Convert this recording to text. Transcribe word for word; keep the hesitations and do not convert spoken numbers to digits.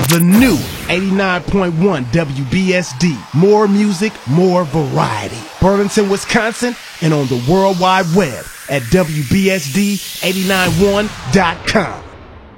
The new eighty-nine point one W B S D. More music, more variety. Burlington, Wisconsin, and on the World Wide Web at W B S D eight nine one dot com.